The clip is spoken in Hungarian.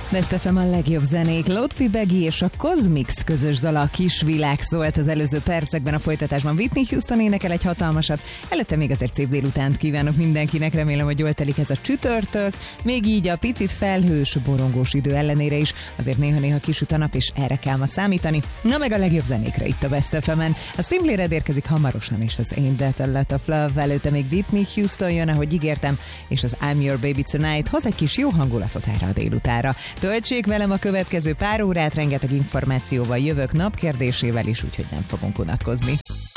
Best FM a legjobb zenék, Lotfi Begi és a Cosmix közös dala, a Kis Világ szólt az előző percekben, a folytatásban Whitney Houston énekel egy hatalmasat, előtte még azért szép délutánt kívánok mindenkinek, remélem, hogy jól telik ez a csütörtök, még így a picit felhős, borongós idő ellenére is, azért néha-néha kisüt a nap, és erre kell ma számítani. Na meg a legjobb zenékre itt a Best FM-en. A Sting Red érkezik hamarosan, és az Ain't That a Lot of Love, előtte még Whitney Houston jön, ahogy ígértem, és az I'm Your Baby Tonight hoz egy kis jó hangulatot erre a délutára. Töltsék velem a következő pár órát, rengeteg információval jövök, napkérdésével is, úgyhogy nem fogunk unatkozni.